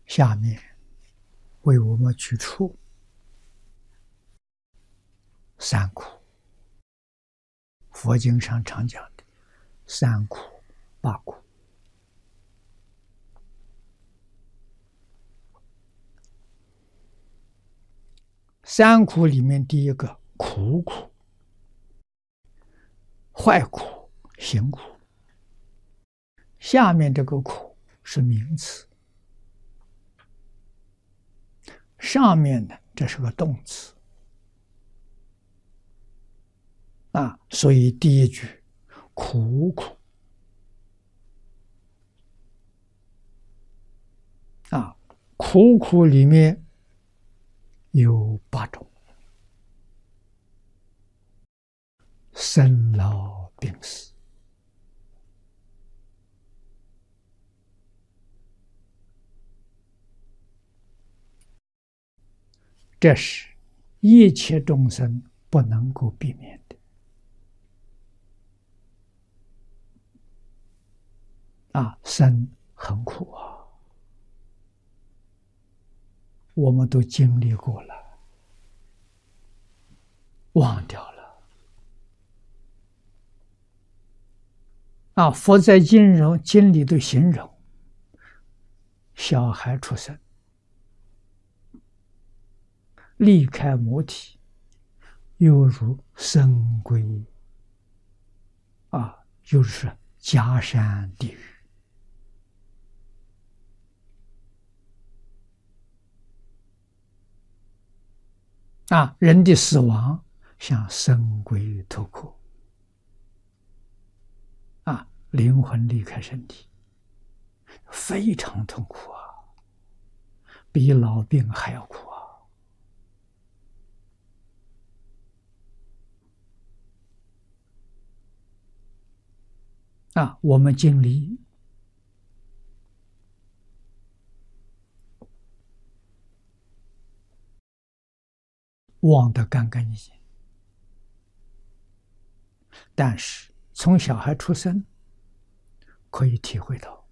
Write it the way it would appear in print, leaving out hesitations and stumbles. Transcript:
下面为我们去除三苦。佛经上常讲的三苦、八苦。三苦里面第一个苦苦、坏苦、行苦。下面这个苦是名词，上面呢这是个动词啊，所以第一句苦苦啊，苦苦里面有8种：生老病死。这是一切众生不能够避免的啊！生很苦啊，我们都经历过了，忘掉了啊！佛在经里都形容小孩出生，离开母体，犹如生归啊，就是家山地狱啊！人的死亡像生归脱壳啊，灵魂离开身体，非常痛苦啊，比老病还要苦啊！我们经历忘得干干净净，但是从小孩出生可以体会到